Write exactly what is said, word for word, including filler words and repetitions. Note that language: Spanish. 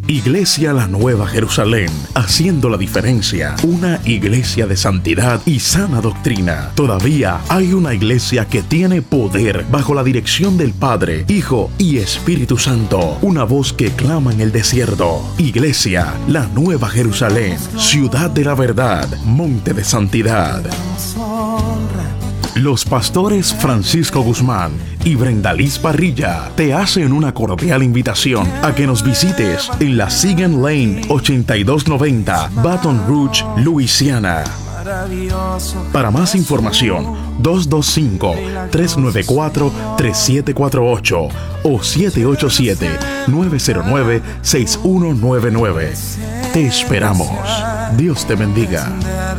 Iglesia La Nueva Jerusalén, haciendo la diferencia. Una iglesia de santidad y sana doctrina. Todavía hay una iglesia que tiene poder bajo la dirección del Padre, Hijo y Espíritu Santo. Una voz que clama en el desierto. Iglesia La Nueva Jerusalén, ciudad de la verdad, monte de santidad. Los pastores Francisco Guzmán y Brenda Liz Parrilla te hacen una cordial invitación a que nos visites en la Sigan Lane ochenta y dos noventa, Baton Rouge, Luisiana. Para más información, dos dos cinco, tres nueve cuatro, tres siete cuatro ocho o siete ocho siete, nueve cero nueve, seis uno nueve nueve. Te esperamos. Dios te bendiga.